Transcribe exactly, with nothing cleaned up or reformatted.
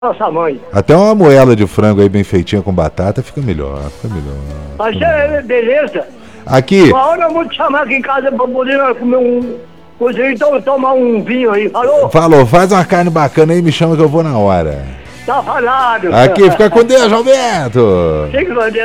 nossa mãe. Até uma moela de frango aí bem feitinha com batata fica melhor, fica melhor. Mas é beleza. Aqui. Uma hora eu vou te chamar aqui em casa pra poder nós comer um coisinha, então tomar um vinho aí, falou? Falou, faz uma carne bacana aí, me chama que eu vou na hora. Tá falado. Aqui, fica com Deus, Alberto. Fica com Deus.